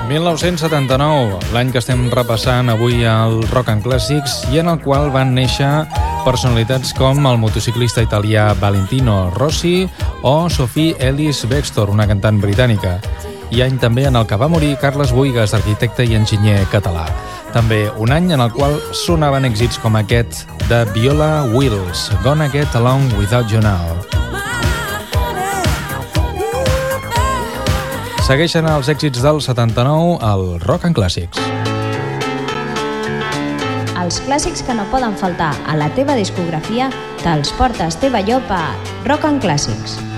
1979, l'any que estem repassant avui al Rock and Classics i en el qual van néixer personalitats com el motociclista italià Valentino Rossi o Sophie Ellis-Bextor, una cantant britànica. I any també en el que va morir Carles Buïgas, arquitecte i enginyer català. També un any en el qual sonaven èxits com aquest de Viola Wills, Gonna Get Along Without You Now. Segueixen els èxits del 79 al Rock and Classics. Els clàssics que no poden faltar a la teva discografia te'ls porta Esteve Llop a Rock and Classics.